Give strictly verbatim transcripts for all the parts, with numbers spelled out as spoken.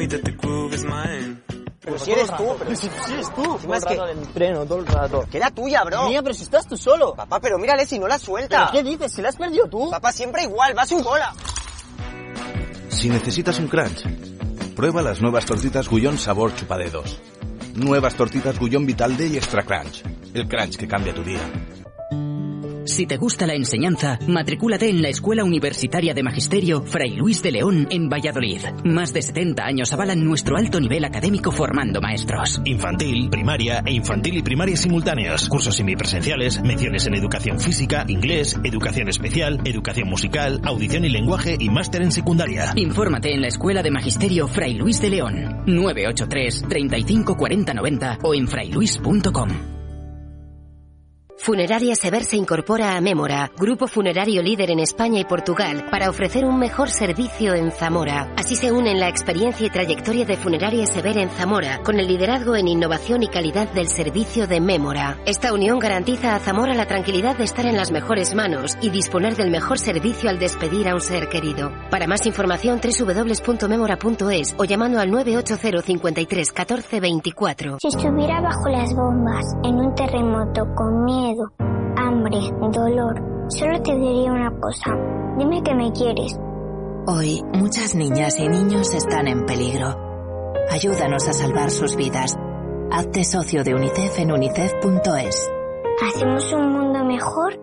Pero si eres tú, pero si, si eres tú. Todo el rato en el tren, todo el rato. Que era tuya, bro. Mía, pero si estás tú solo. Papá, pero mírale si no la suelta. ¿Pero qué dices? Si la has perdido tú. Papá, siempre igual, va a su bola. Si necesitas un crunch, prueba las nuevas tortitas Gullón sabor chupadedos. Nuevas tortitas Gullón Vital Day Extra Crunch. El crunch que cambia tu día. Si te gusta la enseñanza, matricúlate en la Escuela Universitaria de Magisterio Fray Luis de León en Valladolid. Más de setenta años avalan nuestro alto nivel académico formando maestros. Infantil, primaria e infantil y primaria simultáneos. Cursos semipresenciales, menciones en educación física, inglés, educación especial, educación musical, audición y lenguaje y máster en secundaria. Infórmate en la Escuela de Magisterio Fray Luis de León. nueve ocho tres, treinta y cinco, cuarenta, noventa o en frailuis punto com. Funeraria Sever se incorpora a Mémora, grupo funerario líder en España y Portugal, para ofrecer un mejor servicio en Zamora. Así se unen la experiencia y trayectoria de Funeraria Sever en Zamora, con el liderazgo en innovación y calidad del servicio de Mémora. Esta unión garantiza a Zamora la tranquilidad de estar en las mejores manos y disponer del mejor servicio al despedir a un ser querido. Para más información, doble u doble u doble u punto memora punto es o llamando al nueve ocho cero, cincuenta y tres, catorce, veinticuatro. Si estuviera bajo las bombas, en un terremoto, con miedo, hambre, dolor, solo te diría una cosa. Dime que me quieres. Hoy, muchas niñas y niños están en peligro. Ayúdanos a salvar sus vidas. Hazte socio de UNICEF en unicef punto es. ¿Hacemos un mundo mejor?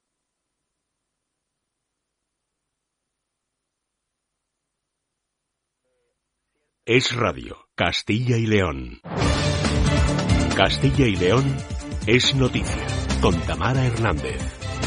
Es Radio, Castilla y León. Castilla y León es noticia, con Tamara Hernández.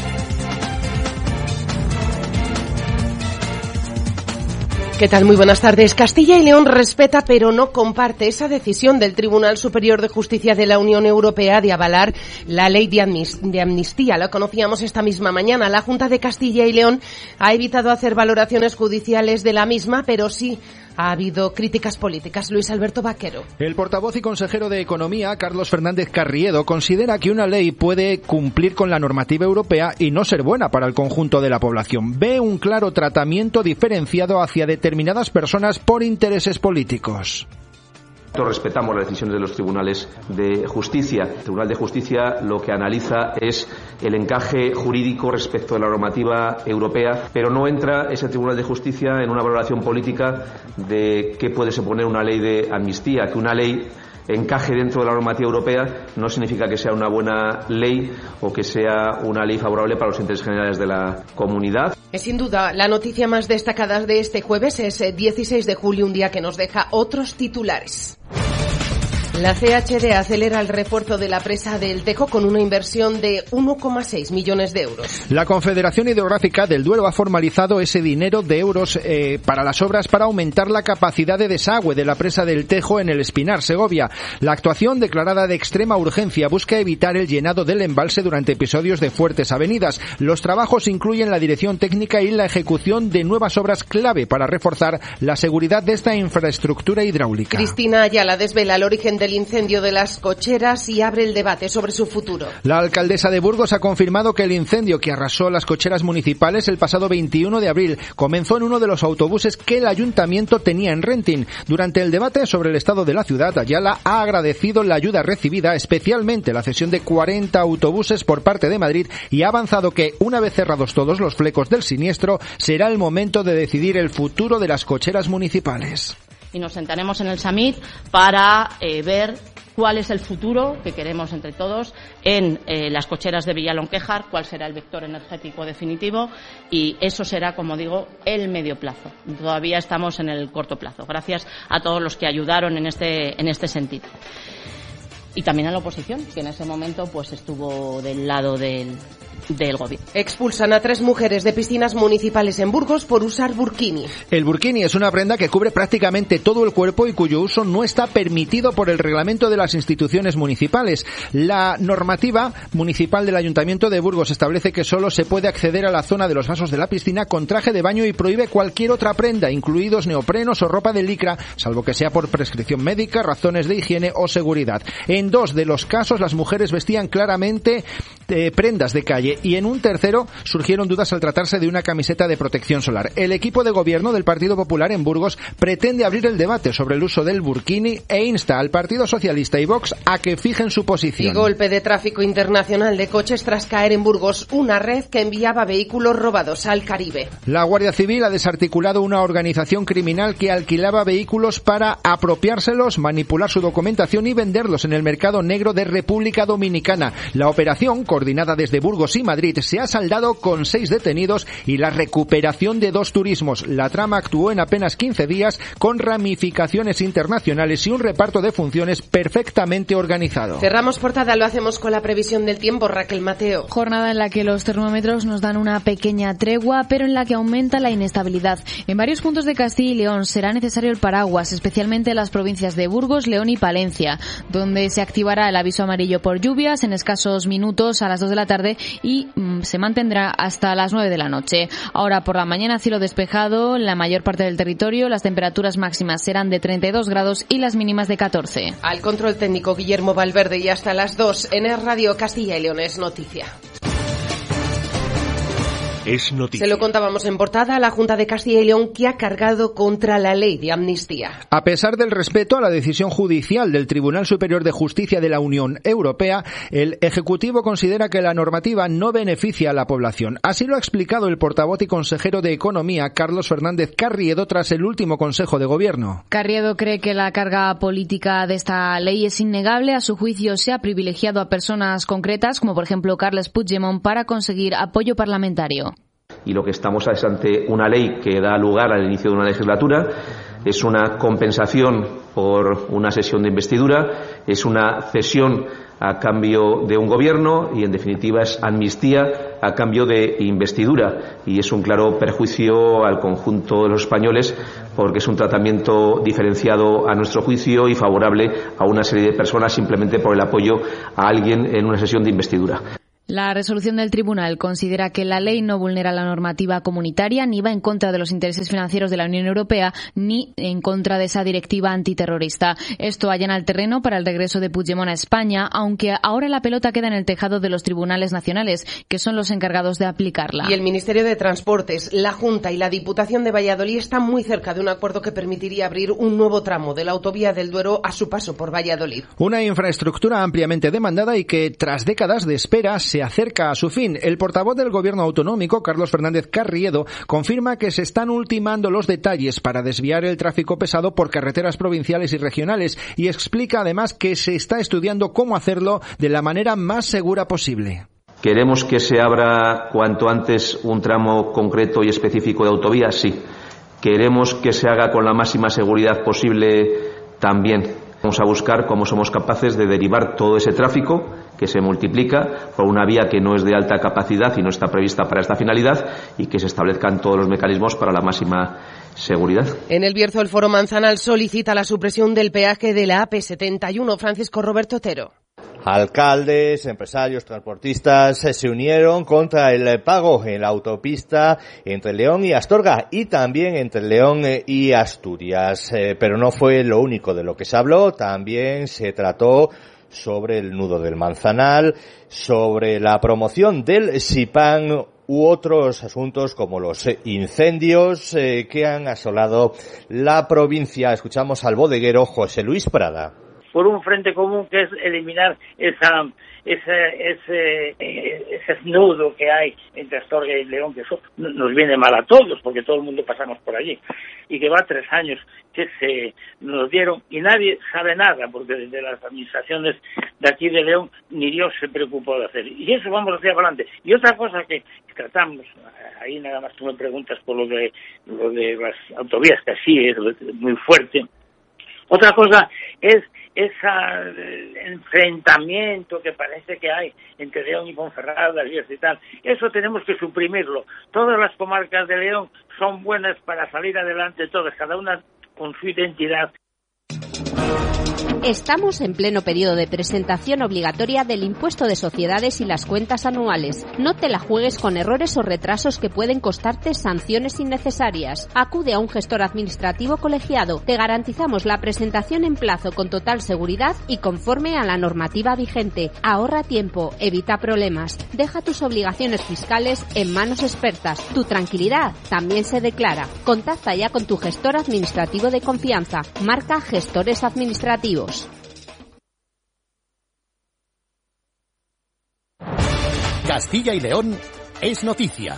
¿Qué tal? Muy buenas tardes. Castilla y León respeta pero no comparte esa decisión del Tribunal Superior de Justicia de la Unión Europea de avalar la ley de, amnist- de amnistía. Lo conocíamos esta misma mañana. La Junta de Castilla y León ha evitado hacer valoraciones judiciales de la misma, pero sí ha habido críticas políticas. Luis Alberto Vaquero. El portavoz y consejero de Economía, Carlos Fernández Carriedo, considera que una ley puede cumplir con la normativa europea y no ser buena para el conjunto de la población. Ve un claro tratamiento diferenciado hacia determinadas personas por intereses políticos. Nosotros respetamos las decisiones de los tribunales de justicia. El Tribunal de Justicia lo que analiza es el encaje jurídico respecto de la normativa europea, pero no entra ese Tribunal de Justicia en una valoración política de qué puede suponer una ley de amnistía. Que una ley encaje dentro de la normativa europea no significa que sea una buena ley o que sea una ley favorable para los intereses generales de la comunidad. Es sin duda la noticia más destacada de este jueves. Es dieciséis de julio, un día que nos deja otros titulares. La C H D acelera el refuerzo de la presa del Tejo con una inversión de uno coma seis millones de euros. La Confederación Hidrográfica del Duero ha formalizado ese dinero de euros eh, para las obras para aumentar la capacidad de desagüe de la presa del Tejo en el Espinar, Segovia. La actuación, declarada de extrema urgencia, busca evitar el llenado del embalse durante episodios de fuertes avenidas. Los trabajos incluyen la dirección técnica y la ejecución de nuevas obras clave para reforzar la seguridad de esta infraestructura hidráulica. Cristina Ayala desvela el origen del incendio de las cocheras y abre el debate sobre su futuro. La alcaldesa de Burgos ha confirmado que el incendio que arrasó las cocheras municipales el pasado veintiuno de abril comenzó en uno de los autobuses que el ayuntamiento tenía en renting. Durante el debate sobre el estado de la ciudad, Ayala ha agradecido la ayuda recibida, especialmente la cesión de cuarenta autobuses por parte de Madrid, y ha avanzado que, una vez cerrados todos los flecos del siniestro, será el momento de decidir el futuro de las cocheras municipales. Y nos sentaremos en el Summit para eh, ver cuál es el futuro que queremos entre todos en eh, las cocheras de Villalonquejar, cuál será el vector energético definitivo, y eso será, como digo, el medio plazo. Todavía estamos en el corto plazo. Gracias a todos los que ayudaron en este, en este sentido. Y también a la oposición, que en ese momento pues estuvo del lado del, del gobierno. Expulsan a tres mujeres de piscinas municipales en Burgos por usar burkini. El burkini es una prenda que cubre prácticamente todo el cuerpo y cuyo uso no está permitido por el reglamento de las instituciones municipales. La normativa municipal del Ayuntamiento de Burgos establece que solo se puede acceder a la zona de los vasos de la piscina con traje de baño y prohíbe cualquier otra prenda, incluidos neoprenos o ropa de licra, salvo que sea por prescripción médica, razones de higiene o seguridad. En dos de los casos, las mujeres vestían claramente eh, prendas de calle, y en un tercero surgieron dudas al tratarse de una camiseta de protección solar. El equipo de gobierno del Partido Popular en Burgos pretende abrir el debate sobre el uso del burkini e insta al Partido Socialista y Vox a que fijen su posición. Y golpe de tráfico internacional de coches tras caer en Burgos una red que enviaba vehículos robados al Caribe. La Guardia Civil ha desarticulado una organización criminal que alquilaba vehículos para apropiárselos, manipular su documentación y venderlos en el mercado negro de República Dominicana. La operación, coordinada desde Burgos y Madrid, se ha saldado con seis detenidos y la recuperación de dos turismos. La trama actuó en apenas quince días con ramificaciones internacionales y un reparto de funciones perfectamente organizado. Cerramos portada, lo hacemos con la previsión del tiempo. Raquel Mateo. Jornada en la que los termómetros nos dan una pequeña tregua, pero en la que aumenta la inestabilidad. En varios puntos de Castilla y León será necesario el paraguas, especialmente en las provincias de Burgos, León y Palencia, donde se activará el aviso amarillo por lluvias en escasos minutos a las dos de la tarde y mmm, se mantendrá hasta las nueve de la noche. Ahora por la mañana cielo despejado en la mayor parte del territorio, las temperaturas máximas serán de treinta y dos grados y las mínimas de catorce. Al control técnico Guillermo Valverde, y hasta las dos en Es Radio Castilla y León es noticia. Es noticia. Se lo contábamos en portada, la Junta de Castilla y León que ha cargado contra la ley de amnistía. A pesar del respeto a la decisión judicial del Tribunal Superior de Justicia de la Unión Europea, el Ejecutivo considera que la normativa no beneficia a la población. Así lo ha explicado el portavoz y consejero de Economía, Carlos Fernández Carriedo, tras el último Consejo de Gobierno. Carriedo cree que la carga política de esta ley es innegable. A su juicio se ha privilegiado a personas concretas, como por ejemplo Carles Puigdemont, para conseguir apoyo parlamentario. Y lo que estamos es ante una ley que da lugar al inicio de una legislatura, es una compensación por una sesión de investidura, es una cesión a cambio de un gobierno y, en definitiva, es amnistía a cambio de investidura. Y es un claro perjuicio al conjunto de los españoles porque es un tratamiento diferenciado a nuestro juicio y favorable a una serie de personas simplemente por el apoyo a alguien en una sesión de investidura. La resolución del tribunal considera que la ley no vulnera la normativa comunitaria, ni va en contra de los intereses financieros de la Unión Europea, ni en contra de esa directiva antiterrorista. Esto allana el terreno para el regreso de Puigdemont a España, aunque ahora la pelota queda en el tejado de los tribunales nacionales, que son los encargados de aplicarla. Y el Ministerio de Transportes, la Junta y la Diputación de Valladolid están muy cerca de un acuerdo que permitiría abrir un nuevo tramo de la autovía del Duero a su paso por Valladolid. Una infraestructura ampliamente demandada y que, tras décadas de espera, se acerca a su fin. El portavoz del Gobierno autonómico, Carlos Fernández Carriedo, confirma que se están ultimando los detalles para desviar el tráfico pesado por carreteras provinciales y regionales y explica además que se está estudiando cómo hacerlo de la manera más segura posible. ¿Queremos que se abra cuanto antes un tramo concreto y específico de autovía? Sí. ¿Queremos que se haga con la máxima seguridad posible? También. Vamos a buscar cómo somos capaces de derivar todo ese tráfico que se multiplica por una vía que no es de alta capacidad y no está prevista para esta finalidad y que se establezcan todos los mecanismos para la máxima seguridad. En el Bierzo, el Foro Manzanal solicita la supresión del peaje de la A P setenta y uno. Francisco Roberto Otero. Alcaldes, empresarios, transportistas se unieron contra el pago en la autopista entre León y Astorga y también entre León y Asturias. Eh, pero no fue lo único de lo que se habló, también se trató sobre el nudo del Manzanal, sobre la promoción del SIPAN u otros asuntos como los incendios eh, que han asolado la provincia. Escuchamos al bodeguero José Luis Prada. Por un frente común que es eliminar esa ese ese ese nudo que hay entre Astorga y León, que eso nos viene mal a todos porque todo el mundo pasamos por allí, y que va tres años que se nos dieron y nadie sabe nada porque desde las administraciones de aquí de León ni Dios se preocupó de hacer, y eso vamos hacia adelante. Y otra cosa que tratamos, ahí nada más tú me preguntas por lo de lo de las autovías, que así es muy fuerte. Otra cosa es ese enfrentamiento que parece que hay entre León y Ponferrada y tal. Eso tenemos que suprimirlo. Todas las comarcas de León son buenas para salir adelante, todas, cada una con su identidad. Estamos en pleno periodo de presentación obligatoria del impuesto de sociedades y las cuentas anuales. No te la juegues con errores o retrasos que pueden costarte sanciones innecesarias. Acude a un gestor administrativo colegiado. Te garantizamos la presentación en plazo con total seguridad y conforme a la normativa vigente. Ahorra tiempo, evita problemas. Deja tus obligaciones fiscales en manos expertas. Tu tranquilidad también se declara. Contacta ya con tu gestor administrativo de confianza. Marca Gestores Administrativos. Castilla y León es noticia.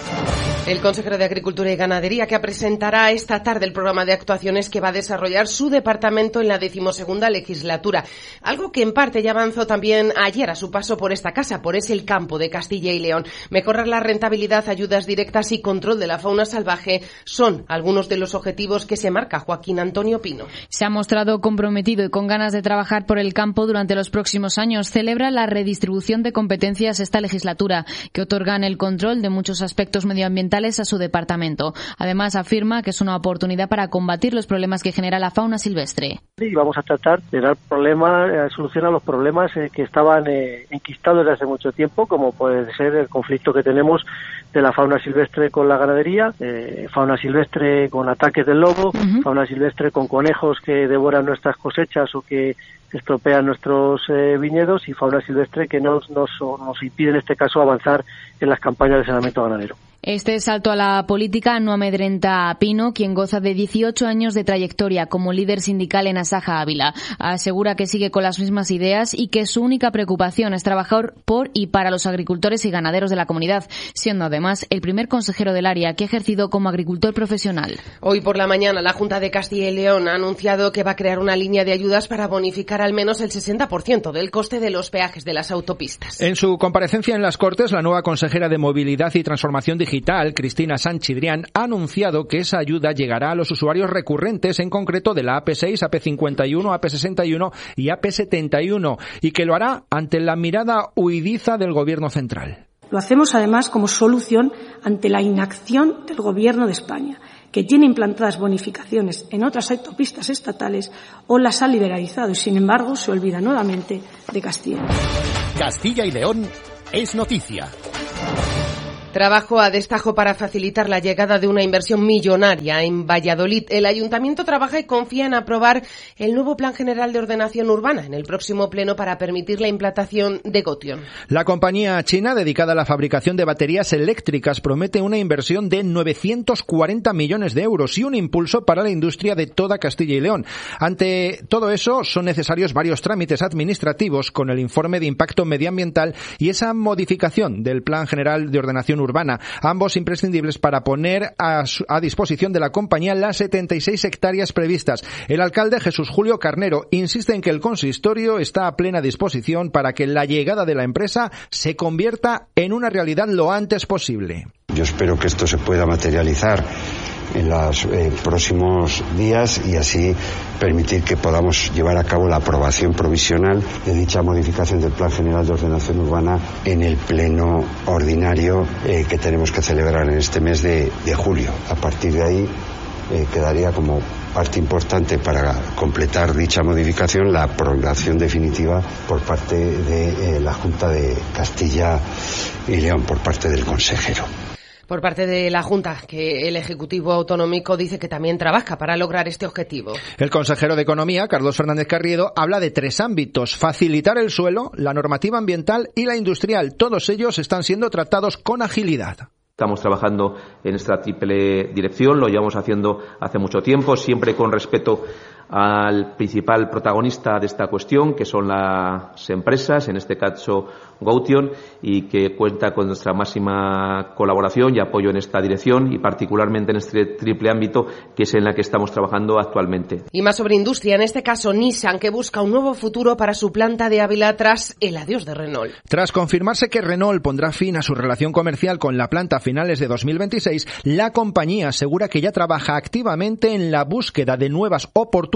El consejero de Agricultura y Ganadería, que presentará esta tarde el programa de actuaciones que va a desarrollar su departamento en la decimosegunda legislatura. Algo que en parte ya avanzó también ayer a su paso por esta casa, por ese el campo de Castilla y León. Mejorar la rentabilidad, ayudas directas y control de la fauna salvaje son algunos de los objetivos que se marca Joaquín Antonio Pino. Se ha mostrado comprometido y con ganas de trabajar por el campo durante los próximos años. Celebra la redistribución de competencias esta legislatura, que otorgan el control de muchos aspectos medioambientales a su departamento. Además, afirma que es una oportunidad para combatir los problemas que genera la fauna silvestre. Y vamos a tratar de dar problemas, eh, solución a los problemas eh, que estaban eh, enquistados desde hace mucho tiempo, como puede ser el conflicto que tenemos de la fauna silvestre con la ganadería, eh, fauna silvestre con ataques del lobo, uh-huh. fauna silvestre con conejos que devoran nuestras cosechas o que estropean nuestros eh, viñedos, y fauna silvestre que nos, nos, nos impide en este caso avanzar en las campañas de saneamiento ganadero. Este salto a la política no amedrenta a Pino, quien goza de dieciocho años de trayectoria como líder sindical en Asaja Ávila. Asegura que sigue con las mismas ideas y que su única preocupación es trabajar por y para los agricultores y ganaderos de la comunidad, siendo además el primer consejero del área que ha ejercido como agricultor profesional. Hoy por la mañana la Junta de Castilla y León ha anunciado que va a crear una línea de ayudas para bonificar al menos el sesenta por ciento del coste de los peajes de las autopistas. En su comparecencia en las Cortes, la nueva consejera de Movilidad y Transformación Digital Digital, Cristina Sanchidrián, ha anunciado que esa ayuda llegará a los usuarios recurrentes, en concreto de la A P seis, A P cincuenta y uno, A P sesenta y uno y A P setenta y uno, y que lo hará ante la mirada huidiza del Gobierno central. Lo hacemos además como solución ante la inacción del Gobierno de España, que tiene implantadas bonificaciones en otras autopistas estatales o las ha liberalizado y, sin embargo, se olvida nuevamente de Castilla. Castilla y León es noticia. Trabajo a destajo para facilitar la llegada de una inversión millonaria en Valladolid. El Ayuntamiento trabaja y confía en aprobar el nuevo Plan General de Ordenación Urbana en el próximo pleno para permitir la implantación de Gotion. La compañía china dedicada a la fabricación de baterías eléctricas promete una inversión de novecientos cuarenta millones de euros y un impulso para la industria de toda Castilla y León. Ante todo eso, son necesarios varios trámites administrativos con el informe de impacto medioambiental y esa modificación del Plan General de Ordenación Urbana, ambos imprescindibles para poner a, su, a disposición de la compañía las setenta y seis hectáreas previstas. El alcalde Jesús Julio Carnero insiste en que el consistorio está a plena disposición para que la llegada de la empresa se convierta en una realidad lo antes posible. Yo espero que esto se pueda materializar en los eh, próximos días y así permitir que podamos llevar a cabo la aprobación provisional de dicha modificación del Plan General de Ordenación Urbana en el pleno ordinario eh, que tenemos que celebrar en este mes de, de julio. A partir de ahí eh, quedaría como parte importante para completar dicha modificación la aprobación definitiva por parte de eh, la Junta de Castilla y León, por parte del consejero. Por parte de la Junta, que el Ejecutivo Autonómico dice que también trabaja para lograr este objetivo. El consejero de Economía, Carlos Fernández Carriedo, habla de tres ámbitos: facilitar el suelo, la normativa ambiental y la industrial. Todos ellos están siendo tratados con agilidad. Estamos trabajando en esta triple dirección, lo llevamos haciendo hace mucho tiempo, siempre con respeto al principal protagonista de esta cuestión, que son las empresas, en este caso Gotion, y que cuenta con nuestra máxima colaboración y apoyo en esta dirección y particularmente en este triple ámbito que es en la que estamos trabajando actualmente. Y más sobre industria, en este caso Nissan, que busca un nuevo futuro para su planta de Ávila tras el adiós de Renault. Tras confirmarse que Renault pondrá fin a su relación comercial con la planta a finales de dos mil veintiséis, la compañía asegura que ya trabaja activamente en la búsqueda de nuevas oportunidades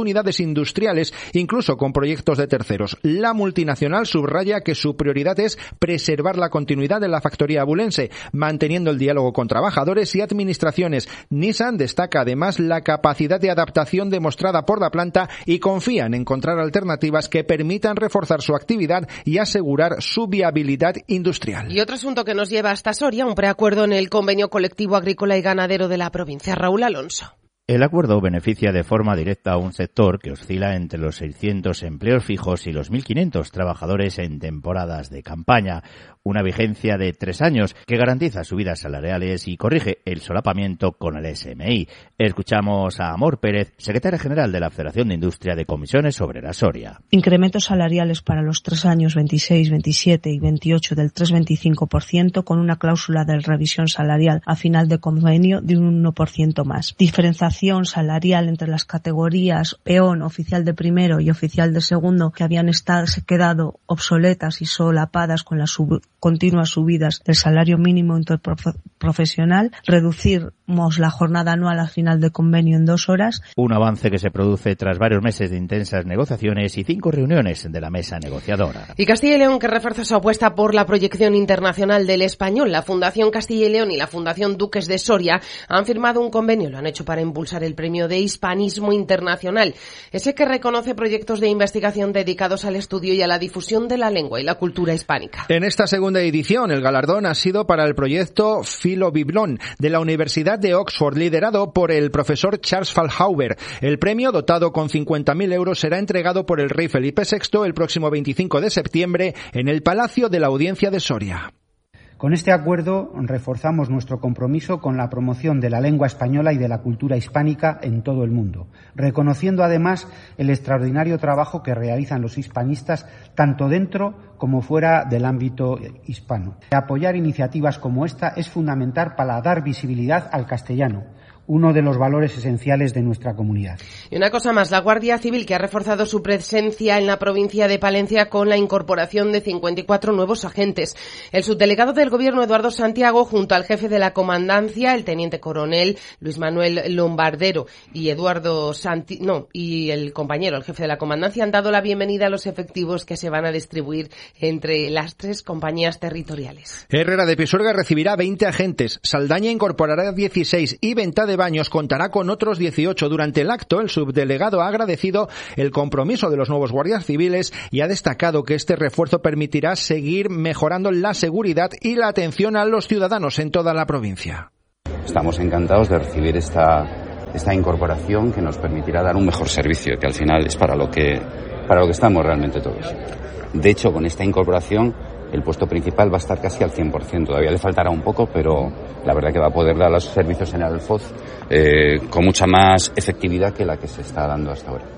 oportunidades industriales, incluso con proyectos de terceros. La multinacional subraya que su prioridad es preservar la continuidad de la factoría abulense, manteniendo el diálogo con trabajadores y administraciones. Nissan destaca además la capacidad de adaptación demostrada por la planta y confía en encontrar alternativas que permitan reforzar su actividad y asegurar su viabilidad industrial. Y otro asunto que nos lleva hasta Soria, un preacuerdo en el convenio colectivo agrícola y ganadero de la provincia. Raúl Alonso. El acuerdo beneficia de forma directa a un sector que oscila entre los seiscientos empleos fijos y los mil quinientos trabajadores en temporadas de campaña. Una vigencia de tres años que garantiza subidas salariales y corrige el solapamiento con el S M I. Escuchamos a Amor Pérez, secretaria general de la Federación de Industria de Comisiones Obreras Soria. Incrementos salariales para los tres años veintiséis, veintisiete y veintiocho del tres coma veinticinco por ciento con una cláusula de revisión salarial a final de convenio de un uno por ciento más. Diferenciación salarial entre las categorías peón, oficial de primero y oficial de segundo que habían estado, quedado obsoletas y solapadas con las sub- continuas subidas del salario mínimo interprofesional. Reducimos la jornada anual al final de convenio en dos horas. Un avance que se produce tras varios meses de intensas negociaciones y cinco reuniones de la mesa negociadora. Y Castilla y León, que refuerza su apuesta por la proyección internacional del español. La Fundación Castilla y León y la Fundación Duques de Soria han firmado un convenio. Lo han hecho para impulsar el Premio de Hispanismo Internacional, ese que reconoce proyectos de investigación dedicados al estudio y a la difusión de la lengua y la cultura hispánica. En esta segunda edición, el galardón ha sido para el proyecto Filobiblón de la Universidad de Oxford, liderado por el profesor Charles Fallhauer. El premio, dotado con cincuenta mil euros, será entregado por el rey Felipe sexto el próximo veinticinco de septiembre en el Palacio de la Audiencia de Soria. Con este acuerdo reforzamos nuestro compromiso con la promoción de la lengua española y de la cultura hispánica en todo el mundo, reconociendo además el extraordinario trabajo que realizan los hispanistas tanto dentro como fuera del ámbito hispano. Apoyar iniciativas como esta es fundamental para dar visibilidad al castellano, uno de los valores esenciales de nuestra comunidad. Y una cosa más, la Guardia Civil, que ha reforzado su presencia en la provincia de Palencia con la incorporación de cincuenta y cuatro nuevos agentes. El subdelegado del Gobierno, Eduardo Santiago, junto al jefe de la comandancia, el teniente coronel Luis Manuel Lombardero, y Eduardo Santi... no, y el compañero, el jefe de la comandancia, han dado la bienvenida a los efectivos que se van a distribuir entre las tres compañías territoriales. Herrera de Pisuerga recibirá veinte agentes, Saldaña incorporará dieciséis y Venta de Baños contará con otros dieciocho. Durante el acto, el subdelegado ha agradecido el compromiso de los nuevos guardias civiles y ha destacado que este refuerzo permitirá seguir mejorando la seguridad y la atención a los ciudadanos en toda la provincia. Estamos encantados de recibir esta, esta incorporación que nos permitirá dar un mejor servicio, que al final es para lo que, para lo que estamos realmente todos. De hecho, con esta incorporación, el puesto principal va a estar casi al cien por ciento. Todavía le faltará un poco, pero la verdad que va a poder dar los servicios en el Alfoz eh, con mucha más efectividad que la que se está dando hasta ahora.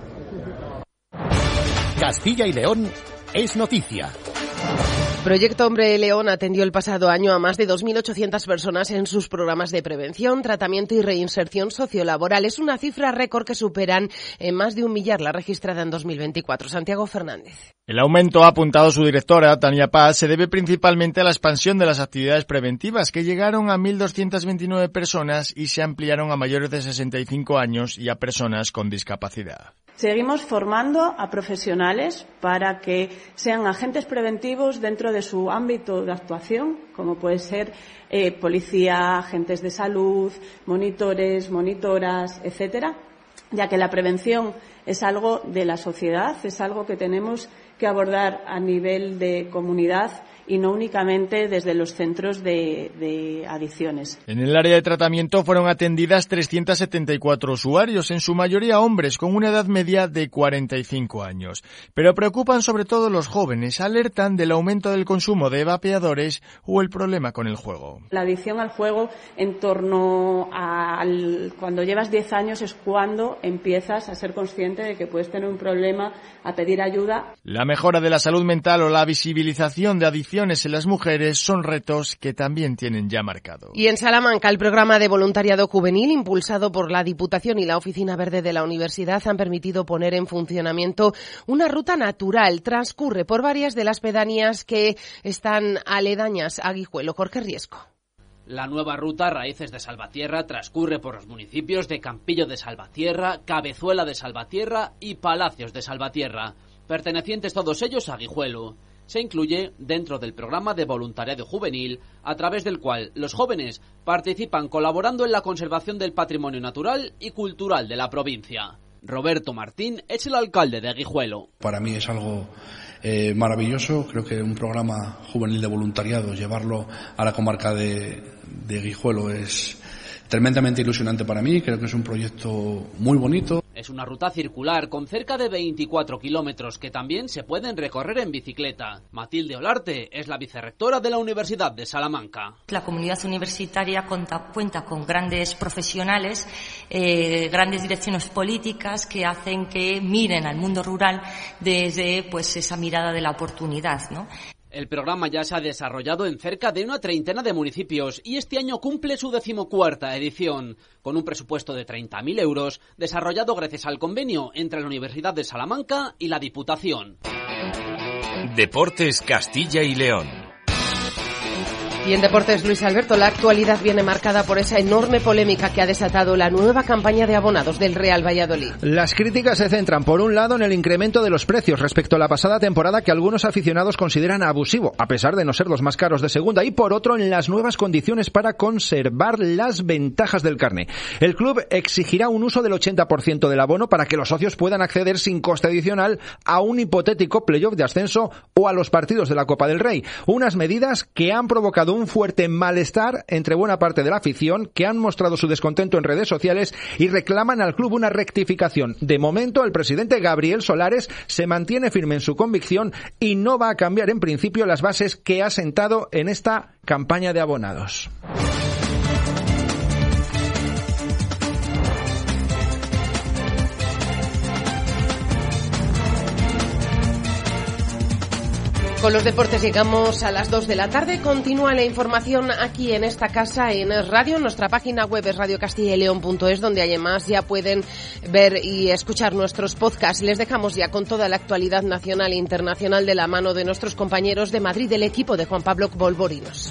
Castilla y León es noticia. Proyecto Hombre León atendió el pasado año a más de dos mil ochocientas personas en sus programas de prevención, tratamiento y reinserción sociolaboral. Es una cifra récord que superan en más de un millar la registrada en dos mil veinticuatro. Santiago Fernández. El aumento, ha apuntado su directora, Tania Paz, se debe principalmente a la expansión de las actividades preventivas, que llegaron a mil doscientas veintinueve personas y se ampliaron a mayores de sesenta y cinco años y a personas con discapacidad. Seguimos formando a profesionales para que sean agentes preventivos dentro de su ámbito de actuación, como puede ser eh, policía, agentes de salud, monitores, monitoras, etcétera, ya que la prevención es algo de la sociedad, es algo que tenemos que abordar a nivel de comunidad y no únicamente desde los centros de, de adicciones. En el área de tratamiento fueron atendidas trescientos setenta y cuatro usuarios, en su mayoría hombres, con una edad media de cuarenta y cinco años. Pero preocupan sobre todo los jóvenes, alertan del aumento del consumo de vapeadores o el problema con el juego. La adicción al juego en torno al cuando llevas diez años es cuando empiezas a ser consciente de que puedes tener un problema, a pedir ayuda. La mejora de la salud mental o la visibilización de adicciones en las mujeres son retos que también tienen ya marcado. Y en Salamanca, el programa de voluntariado juvenil impulsado por la Diputación y la Oficina Verde de la Universidad han permitido poner en funcionamiento una ruta natural. Transcurre por varias de las pedanías que están aledañas a Guijuelo. Jorge Riesco. La nueva ruta Raíces de Salvatierra transcurre por los municipios de Campillo de Salvatierra, Cabezuela de Salvatierra y Palacios de Salvatierra, pertenecientes todos ellos a Guijuelo. Se incluye dentro del programa de voluntariado juvenil, a través del cual los jóvenes participan colaborando en la conservación del patrimonio natural y cultural de la provincia. Roberto Martín es el alcalde de Guijuelo. Para mí es algo eh, maravilloso. Creo que un programa juvenil de voluntariado, llevarlo a la comarca de, de Guijuelo es tremendamente ilusionante para mí. Creo que es un proyecto muy bonito. Es una ruta circular con cerca de veinticuatro kilómetros que también se pueden recorrer en bicicleta. Matilde Olarte es la vicerrectora de la Universidad de Salamanca. La comunidad universitaria cuenta, cuenta con grandes profesionales, eh, grandes direcciones políticas que hacen que miren al mundo rural desde pues esa mirada de la oportunidad, ¿no? El programa ya se ha desarrollado en cerca de una treintena de municipios y este año cumple su decimocuarta edición, con un presupuesto de treinta mil euros desarrollado gracias al convenio entre la Universidad de Salamanca y la Diputación. Deportes Castilla y León. Y en deportes, Luis Alberto, la actualidad viene marcada por esa enorme polémica que ha desatado la nueva campaña de abonados del Real Valladolid. Las críticas se centran, por un lado, en el incremento de los precios respecto a la pasada temporada que algunos aficionados consideran abusivo, a pesar de no ser los más caros de segunda, y por otro, en las nuevas condiciones para conservar las ventajas del carné. El club exigirá un uso del ochenta por ciento del abono para que los socios puedan acceder sin coste adicional a un hipotético playoff de ascenso o a los partidos de la Copa del Rey. Unas medidas que han provocado un fuerte malestar entre buena parte de la afición, que han mostrado su descontento en redes sociales y reclaman al club una rectificación. De momento, el presidente Gabriel Solares se mantiene firme en su convicción y no va a cambiar en principio las bases que ha sentado en esta campaña de abonados. Con los deportes llegamos a las dos de la tarde. Continúa la información aquí en esta casa, en Radio. Nuestra página web es radio castilla y león punto es, donde además ya pueden ver y escuchar nuestros podcasts. Les dejamos ya con toda la actualidad nacional e internacional de la mano de nuestros compañeros de Madrid, del equipo de Juan Pablo Bolborinos.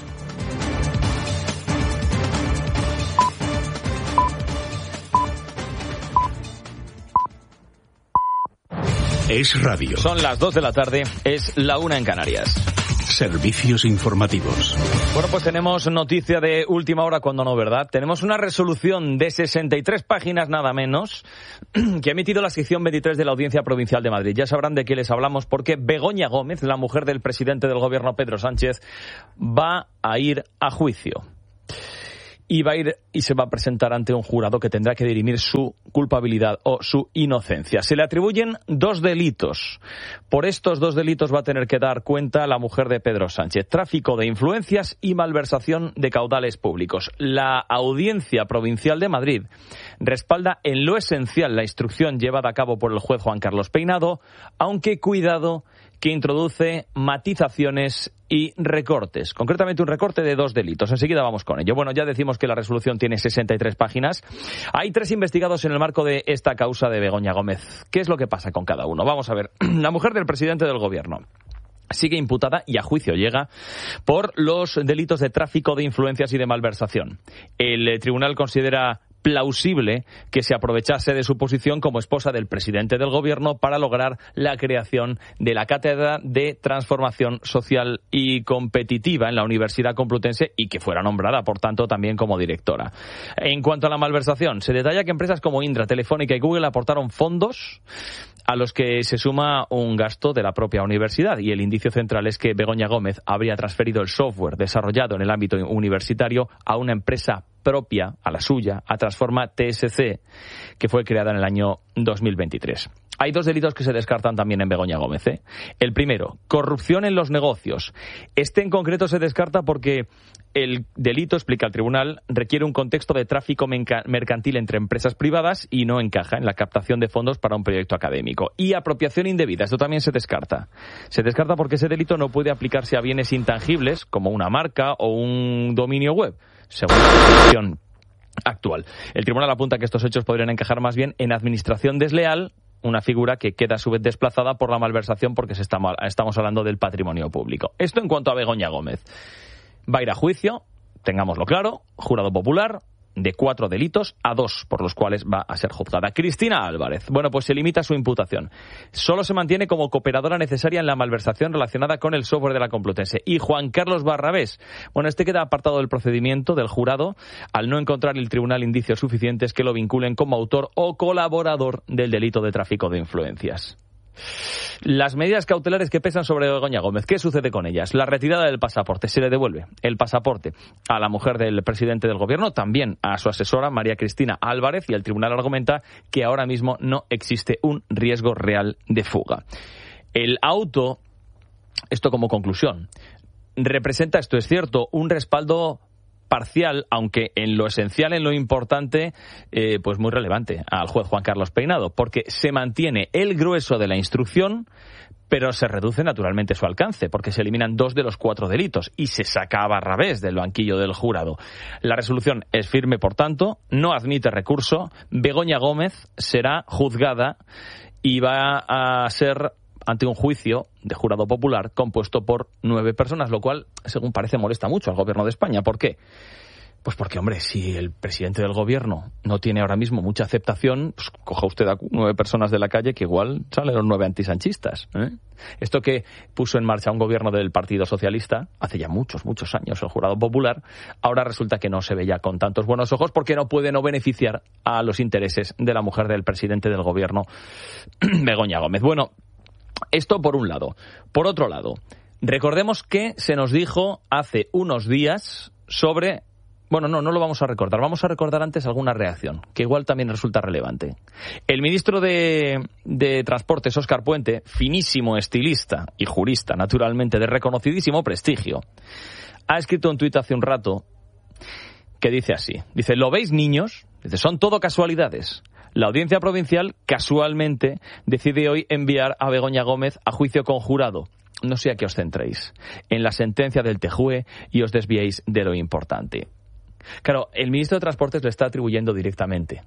Es radio. Son las dos de la tarde, es la una en Canarias. Servicios informativos. Bueno, pues tenemos noticia de última hora, cuando no, ¿verdad? Tenemos una resolución de sesenta y tres páginas, nada menos, que ha emitido la sección veintitrés de la Audiencia Provincial de Madrid. Ya sabrán de qué les hablamos, porque Begoña Gómez, la mujer del presidente del gobierno Pedro Sánchez, va a ir a juicio. Y va a ir y se va a presentar ante un jurado que tendrá que dirimir su culpabilidad o su inocencia. Se le atribuyen dos delitos. Por estos dos delitos va a tener que dar cuenta la mujer de Pedro Sánchez: tráfico de influencias y malversación de caudales públicos. La Audiencia Provincial de Madrid respalda en lo esencial la instrucción llevada a cabo por el juez Juan Carlos Peinado, aunque cuidado que introduce matizaciones y recortes, concretamente un recorte de dos delitos. Enseguida vamos con ello. Bueno, ya decimos que la resolución tiene sesenta y tres páginas. Hay tres investigados en el marco de esta causa de Begoña Gómez. ¿Qué es lo que pasa con cada uno? Vamos a ver. La mujer del presidente del gobierno sigue imputada y a juicio llega por los delitos de tráfico de influencias y de malversación. El tribunal considera plausible que se aprovechase de su posición como esposa del presidente del gobierno para lograr la creación de la Cátedra de Transformación Social y Competitiva en la Universidad Complutense y que fuera nombrada, por tanto, también como directora. En cuanto a la malversación, se detalla que empresas como Indra, Telefónica y Google aportaron fondos a los que se suma un gasto de la propia universidad, y el indicio central es que Begoña Gómez habría transferido el software desarrollado en el ámbito universitario a una empresa propia, a la suya, a Transforma T S C, que fue creada en el año dos mil veintitrés. Hay dos delitos que se descartan también en Begoña Gómez, ¿eh? El primero, corrupción en los negocios. Este en concreto se descarta porque el delito, explica el tribunal, requiere un contexto de tráfico mercantil entre empresas privadas y no encaja en la captación de fondos para un proyecto académico. Y apropiación indebida, esto también se descarta. Se descarta porque ese delito no puede aplicarse a bienes intangibles como una marca o un dominio web, según la legislación actual. El tribunal apunta que estos hechos podrían encajar más bien en administración desleal, una figura que queda a su vez desplazada por la malversación porque se está, estamos hablando del patrimonio público. Esto en cuanto a Begoña Gómez. Va a ir a juicio, tengámoslo claro, jurado popular de cuatro delitos a dos por los cuales va a ser juzgada. Cristina Álvarez, bueno, pues se limita su imputación. Solo se mantiene como cooperadora necesaria en la malversación relacionada con el software de la Complutense. Y Juan Carlos Barrabés, bueno, este queda apartado del procedimiento del jurado al no encontrar el tribunal indicios suficientes que lo vinculen como autor o colaborador del delito de tráfico de influencias. Las medidas cautelares que pesan sobre Begoña Gómez, ¿qué sucede con ellas? La retirada del pasaporte, se le devuelve el pasaporte a la mujer del presidente del gobierno, también a su asesora María Cristina Álvarez, y el tribunal argumenta que ahora mismo no existe un riesgo real de fuga. El auto, esto como conclusión, representa, esto es cierto, un respaldo parcial, aunque en lo esencial, en lo importante, eh, pues muy relevante al juez Juan Carlos Peinado, porque se mantiene el grueso de la instrucción, pero se reduce naturalmente su alcance, porque se eliminan dos de los cuatro delitos y se saca a Barrabés del banquillo del jurado. La resolución es firme, por tanto, no admite recurso. Begoña Gómez será juzgada y va a ser ante un juicio de jurado popular compuesto por nueve personas, lo cual, según parece, molesta mucho al gobierno de España. ¿Por qué? Pues porque, hombre, si el presidente del gobierno no tiene ahora mismo mucha aceptación, pues coja usted a nueve personas de la calle que igual salen los nueve antisanchistas, ¿eh? Esto que puso en marcha un gobierno del Partido Socialista hace ya muchos, muchos años, el jurado popular, ahora resulta que no se ve ya con tantos buenos ojos porque no puede no beneficiar a los intereses de la mujer del presidente del gobierno, Begoña Gómez. Bueno, esto por un lado. Por otro lado, recordemos que se nos dijo hace unos días sobre... Bueno, no, no lo vamos a recordar. Vamos a recordar antes alguna reacción, que igual también resulta relevante. El ministro de, de Transportes, Óscar Puente, finísimo estilista y jurista, naturalmente, de reconocidísimo prestigio, ha escrito un tuit hace un rato que dice así. Dice, ¿lo veis, niños? Dice, son todo casualidades. La Audiencia Provincial, casualmente, decide hoy enviar a Begoña Gómez a juicio con jurado. No sea que os centréis en la sentencia del T J U E y os desviéis de lo importante. Claro, el ministro de Transportes le está atribuyendo directamente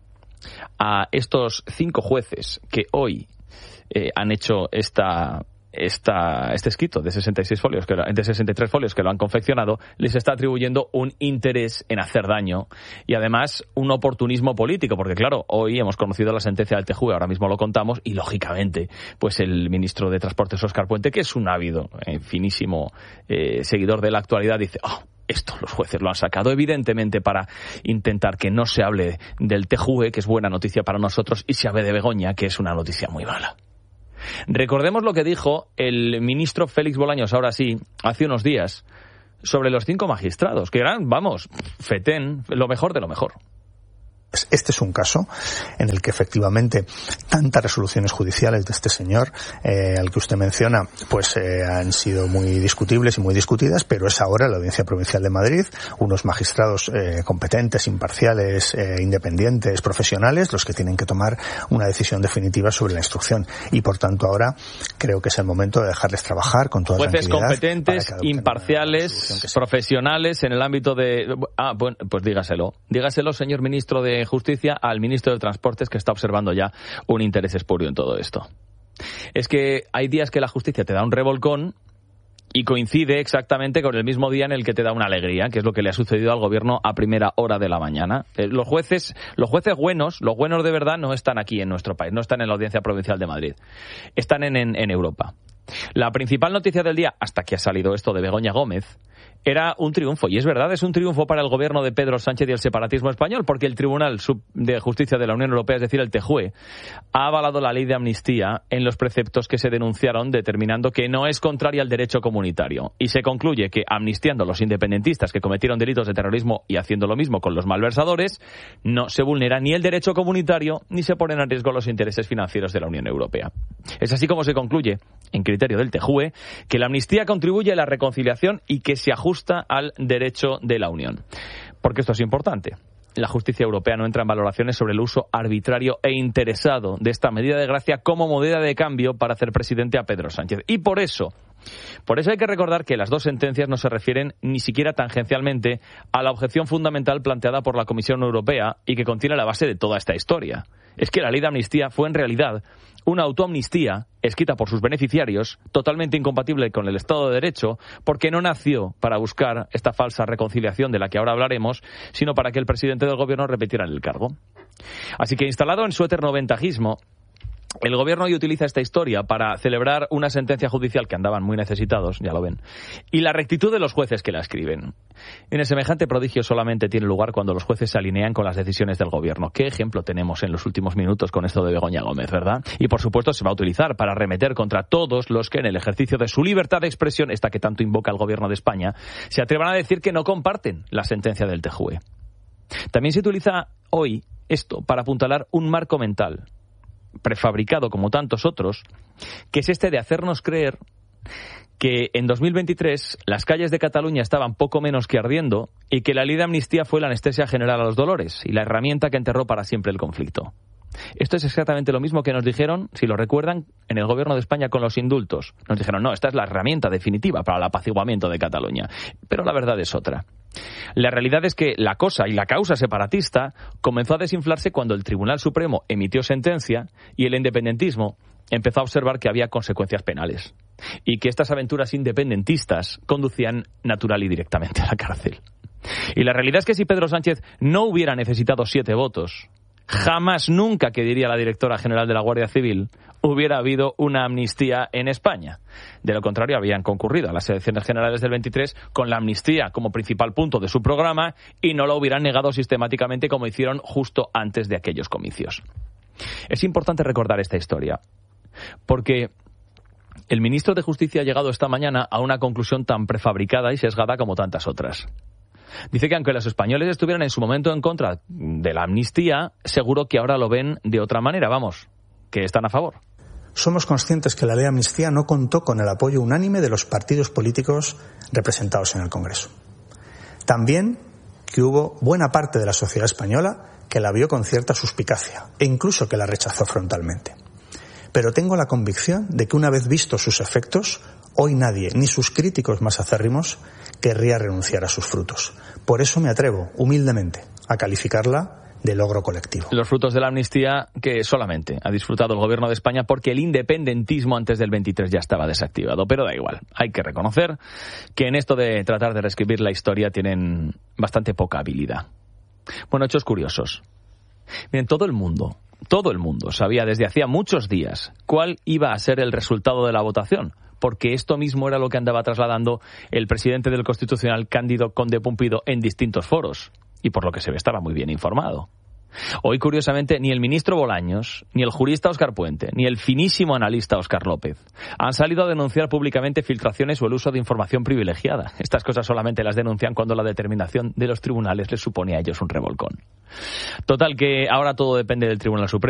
a estos cinco jueces que hoy eh, han hecho esta... Esta, este escrito de sesenta y seis folios, que, de sesenta y tres folios que lo han confeccionado, les está atribuyendo un interés en hacer daño y además un oportunismo político, porque claro, hoy hemos conocido la sentencia del T J U E, ahora mismo lo contamos, y lógicamente, pues el ministro de Transportes, Óscar Puente, que es un ávido, eh, finísimo eh, seguidor de la actualidad, dice, oh, esto los jueces lo han sacado evidentemente para intentar que no se hable del T J U E, que es buena noticia para nosotros, y se hable de Begoña, que es una noticia muy mala. Recordemos lo que dijo el ministro Félix Bolaños, ahora sí, hace unos días, sobre los cinco magistrados, que eran, vamos, fetén, lo mejor de lo mejor. Este es un caso en el que efectivamente tantas resoluciones judiciales de este señor, eh, al que usted menciona, pues eh, han sido muy discutibles y muy discutidas, pero es ahora la Audiencia Provincial de Madrid, unos magistrados eh, competentes, imparciales, eh, independientes, profesionales, los que tienen que tomar una decisión definitiva sobre la instrucción. Y por tanto ahora creo que es el momento de dejarles trabajar con toda jueces tranquilidad. Competentes, imparciales, profesionales en el ámbito de... Ah, bueno, pues dígaselo. Dígaselo, señor ministro de Justicia, al ministro de Transportes, que está observando ya un interés espurio en todo esto. Es que hay días que la justicia te da un revolcón y coincide exactamente con el mismo día en el que te da una alegría, que es lo que le ha sucedido al gobierno a primera hora de la mañana. Eh, los jueces, los jueces buenos, los buenos de verdad, no están aquí en nuestro país, no están en la Audiencia Provincial de Madrid, están en, en, en Europa. La principal noticia del día, hasta que ha salido esto de Begoña Gómez, era un triunfo, y es verdad, es un triunfo para el gobierno de Pedro Sánchez y el separatismo español, porque el Tribunal de Justicia de la Unión Europea, es decir, el T J U E, ha avalado la ley de amnistía en los preceptos que se denunciaron, determinando que no es contraria al derecho comunitario. Y se concluye que, amnistiando a los independentistas que cometieron delitos de terrorismo y haciendo lo mismo con los malversadores, no se vulnera ni el derecho comunitario ni se ponen en riesgo los intereses financieros de la Unión Europea. Es así como se concluye, en criterio del T J U E, que la amnistía contribuye a la reconciliación y que se ajusta al derecho de la Unión. Porque esto es importante. La justicia europea no entra en valoraciones sobre el uso arbitrario e interesado de esta medida de gracia como moneda de cambio para hacer presidente a Pedro Sánchez. Y por eso, Por eso hay que recordar que las dos sentencias no se refieren ni siquiera tangencialmente a la objeción fundamental planteada por la Comisión Europea y que contiene la base de toda esta historia. Es que la ley de amnistía fue en realidad una autoamnistía escrita por sus beneficiarios, totalmente incompatible con el Estado de Derecho, porque no nació para buscar esta falsa reconciliación de la que ahora hablaremos, sino para que el presidente del gobierno repitiera el cargo. Así que, instalado en su eterno ventajismo, el gobierno hoy utiliza esta historia para celebrar una sentencia judicial que andaban muy necesitados, ya lo ven, y la rectitud de los jueces que la escriben. En el semejante prodigio solamente tiene lugar cuando los jueces se alinean con las decisiones del gobierno. ¿Qué ejemplo tenemos en los últimos minutos con esto de Begoña Gómez, verdad? Y por supuesto se va a utilizar para arremeter contra todos los que en el ejercicio de su libertad de expresión, esta que tanto invoca el gobierno de España, se atrevan a decir que no comparten la sentencia del T J U E. También se utiliza hoy esto para apuntalar un marco mental prefabricado como tantos otros, que es este de hacernos creer que en dos mil veintitrés las calles de Cataluña estaban poco menos que ardiendo y que la ley de amnistía fue la anestesia general a los dolores y la herramienta que enterró para siempre el conflicto. Esto es exactamente lo mismo que nos dijeron, si lo recuerdan, en el gobierno de España con los indultos. Nos dijeron, no, esta es la herramienta definitiva para el apaciguamiento de Cataluña. Pero la verdad es otra. La realidad es que la cosa y la causa separatista comenzó a desinflarse cuando el Tribunal Supremo emitió sentencia y el independentismo empezó a observar que había consecuencias penales y que estas aventuras independentistas conducían natural y directamente a la cárcel. Y la realidad es que si Pedro Sánchez no hubiera necesitado siete votos, jamás nunca, que diría la directora general de la Guardia Civil, hubiera habido una amnistía en España. De lo contrario, habían concurrido a las elecciones generales del veintitrés con la amnistía como principal punto de su programa y no lo hubieran negado sistemáticamente como hicieron justo antes de aquellos comicios. Es importante recordar esta historia, porque el ministro de Justicia ha llegado esta mañana a una conclusión tan prefabricada y sesgada como tantas otras. Dice que aunque los españoles estuvieran en su momento en contra de la amnistía, seguro que ahora lo ven de otra manera, vamos, que están a favor. Somos conscientes que la ley de amnistía no contó con el apoyo unánime de los partidos políticos representados en el Congreso. También que hubo buena parte de la sociedad española que la vio con cierta suspicacia e incluso que la rechazó frontalmente. Pero tengo la convicción de que una vez vistos sus efectos, hoy nadie, ni sus críticos más acérrimos, querría renunciar a sus frutos. Por eso me atrevo, humildemente, a calificarla de logro colectivo. Los frutos de la amnistía que solamente ha disfrutado el gobierno de España porque el independentismo antes del veintitrés ya estaba desactivado. Pero da igual, hay que reconocer que en esto de tratar de reescribir la historia tienen bastante poca habilidad. Bueno, hechos curiosos. Miren, todo el mundo, todo el mundo sabía desde hacía muchos días cuál iba a ser el resultado de la votación, porque esto mismo era lo que andaba trasladando el presidente del Constitucional, Cándido Conde Pumpido, en distintos foros, y por lo que se ve estaba muy bien informado. Hoy, curiosamente, ni el ministro Bolaños, ni el jurista Óscar Puente, ni el finísimo analista Óscar López han salido a denunciar públicamente filtraciones o el uso de información privilegiada. Estas cosas solamente las denuncian cuando la determinación de los tribunales les supone a ellos un revolcón. Total, que ahora todo depende del Tribunal Supremo.